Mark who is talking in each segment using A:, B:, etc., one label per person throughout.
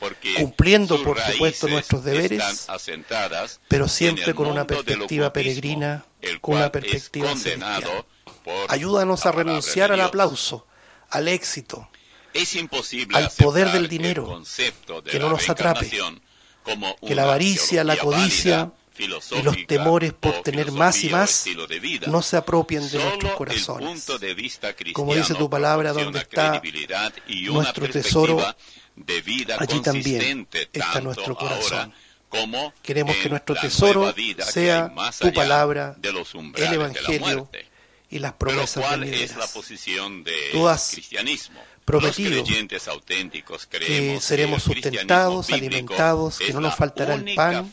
A: cumpliendo, por supuesto, nuestros deberes, pero siempre con una perspectiva peregrina, con una perspectiva celestial. Ayúdanos a renunciar al aplauso, al éxito, al poder del dinero, que no nos atrape, que la avaricia, la codicia y los temores por tener más y más no se apropien de nuestros corazones. Como dice tu palabra, donde está nuestro tesoro, allí también está nuestro corazón. Queremos que nuestro tesoro sea tu palabra, el Evangelio y las promesas venideras. Tú has prometido que seremos sustentados, alimentados, que no nos faltará el pan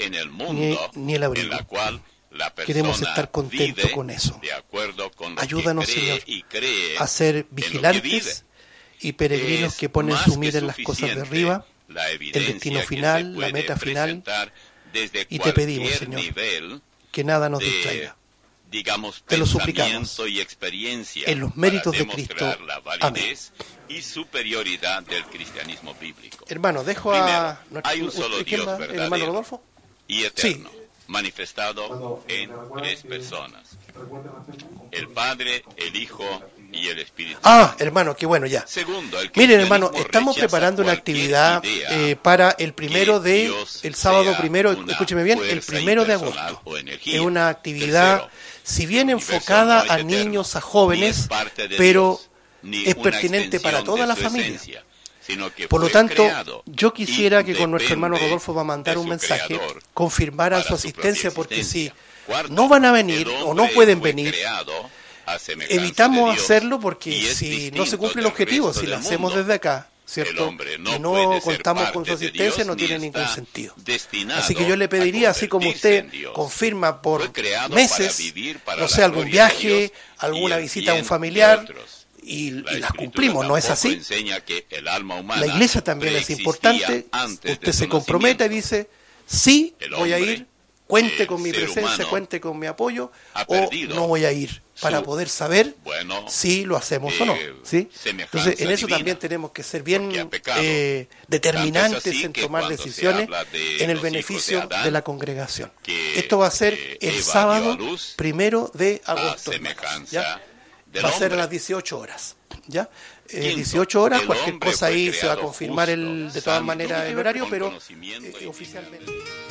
A: ni el abrigo. Queremos estar contentos con eso. Ayúdanos, Señor, a ser vigilantes y peregrinos que ponen su mira en las cosas de arriba, el destino final, la meta final, y te pedimos, Señor, que nada nos distraiga. Te lo suplicamos en los méritos de Cristo. Amén.
B: Y superioridad del cristianismo bíblico.
A: Hermano, dejo a nuestro
B: Dios
A: el hermano Rodolfo.
B: Y eterno,
A: Sí.
B: manifestado en tres personas: el Padre, el Hijo y el Espíritu.
A: Hermano, qué bueno, ya.
B: Segundo, el
A: Miren, hermano,
B: cristianismo
A: estamos
B: rechaza
A: preparando una
B: cualquier
A: actividad
B: idea
A: para el primero
B: que
A: de,
B: Dios
A: el sábado
B: sea
A: primero,
B: una
A: escúcheme bien, el
B: fuerza
A: primero de
B: impersonal
A: agosto.
B: o energía.
A: Es una actividad,
B: Tercero,
A: si bien
B: el universo
A: enfocada
B: no es
A: a
B: eterno,
A: niños, a
B: ni
A: jóvenes,
B: es parte de
A: pero
B: Dios, ni
A: es
B: una
A: pertinente para
B: extensión
A: toda
B: de
A: la
B: su
A: familia.
B: esencia, sino que
A: Por lo
B: fue
A: tanto,
B: creado
A: yo quisiera
B: y
A: que con nuestro hermano
B: depende
A: Rodolfo va a mandar
B: de
A: un
B: su
A: mensaje,
B: creador
A: confirmara
B: para
A: su
B: su
A: asistencia,
B: propia
A: porque si
B: existencia. Cuarto,
A: no van a venir
B: el
A: o no
B: hombre
A: pueden
B: fue
A: venir,
B: creado a semejanza
A: evitamos
B: de Dios,
A: hacerlo porque
B: y es
A: si no
B: distinto
A: se cumple el
B: del
A: objetivo,
B: resto
A: si lo
B: del
A: hacemos
B: mundo.
A: desde acá,
B: El
A: ¿cierto?
B: hombre no
A: Y no
B: puede ser
A: contamos con su
B: parte de
A: asistencia,
B: Dios,
A: no tiene
B: ni
A: ningún
B: está
A: sentido.
B: destinado
A: Así que yo le pediría,
B: a
A: así como
B: convertirse
A: usted
B: en Dios.
A: confirma por
B: Fue creado
A: meses,
B: para vivir para
A: no
B: la
A: sé, algún
B: gloria de
A: viaje,
B: Dios y
A: alguna
B: el
A: visita a un
B: bien
A: familiar,
B: de otros.
A: y
B: La
A: las
B: Escritura
A: cumplimos, ¿no es
B: tampoco
A: así?
B: enseña que el alma humana
A: La iglesia también es
B: preexistía
A: importante,
B: antes de
A: usted
B: su
A: se compromete y
B: nacimiento.
A: dice, sí,
B: El
A: voy a
B: hombre,
A: ir, cuente
B: el
A: con mi
B: ser
A: presencia,
B: humano,
A: cuente con mi apoyo,
B: ha
A: o
B: perdido
A: no voy a ir, para
B: su,
A: poder saber
B: bueno,
A: si lo hacemos o no. ¿Sí?
B: semejanza
A: Entonces, en eso
B: divina,
A: también tenemos que ser
B: porque
A: bien
B: ha pecado.
A: determinantes
B: Tanto es así
A: en
B: que
A: tomar
B: cuando se
A: decisiones
B: habla de
A: en el
B: los
A: beneficio
B: hijos de Adán,
A: de la congregación.
B: que,
A: Esto va a ser el
B: Eva
A: sábado
B: dio a luz
A: 1 de
B: a
A: agosto, hermanos,
B: semejanza
A: ¿ya?
B: del
A: Va a ser a
B: hombre.
A: las 18 horas. ¿Ya?
B: Quinto,
A: 18 horas,
B: el
A: cualquier
B: hombre
A: cosa
B: fue
A: ahí se va a
B: creado
A: confirmar
B: justo,
A: de todas
B: santo,
A: maneras el horario,
B: con
A: pero
B: conocimiento y
A: oficialmente.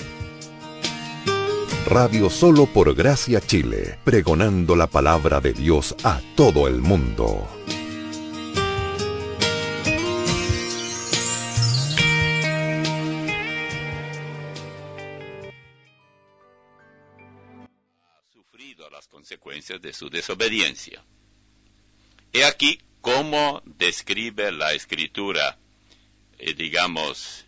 C: Radio Solo por Gracia Chile, pregonando la palabra de Dios a todo el mundo.
B: Ha sufrido las consecuencias de su desobediencia. He aquí cómo describe la Escritura, digamos,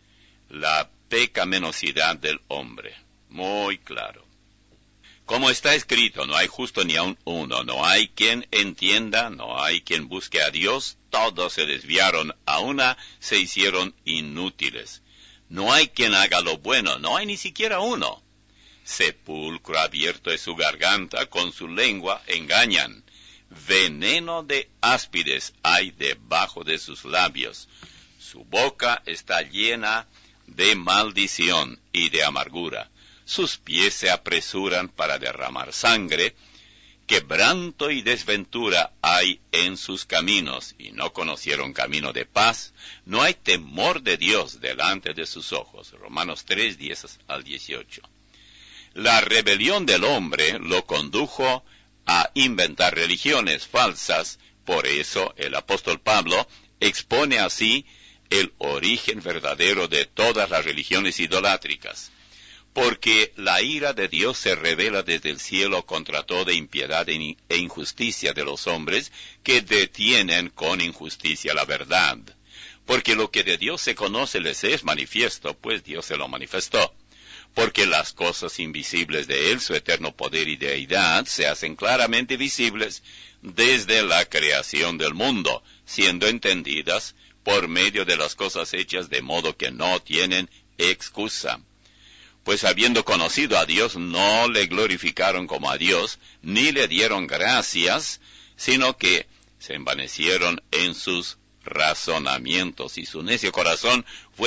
B: la pecaminosidad del hombre. Muy claro. Como está escrito, no hay justo ni aun uno, no hay quien entienda, no hay quien busque a Dios, todos se desviaron, a una se hicieron inútiles. No hay quien haga lo bueno, no hay ni siquiera uno. Sepulcro abierto es su garganta, con su lengua engañan. Veneno de áspides hay debajo de sus labios. Su boca está llena de maldición y de amargura. Sus pies se apresuran para derramar sangre. Quebranto y desventura hay en sus caminos, y no conocieron camino de paz. No hay temor de Dios delante de sus ojos. Romanos 3, 10 al 18. La rebelión del hombre lo condujo a inventar religiones falsas. Por eso el apóstol Pablo expone así el origen verdadero de todas las religiones idolátricas. Porque la ira de Dios se revela desde el cielo contra toda impiedad e injusticia de los hombres que detienen con injusticia la verdad. Porque lo que de Dios se conoce les es manifiesto, pues Dios se lo manifestó. Porque las cosas invisibles de Él, su eterno poder y deidad, se hacen claramente visibles desde la creación del mundo, siendo entendidas por medio de las cosas hechas de modo que no tienen excusa. Pues habiendo conocido a Dios, no le glorificaron como a Dios, ni le dieron gracias, sino que se envanecieron en sus razonamientos, y su necio corazón fue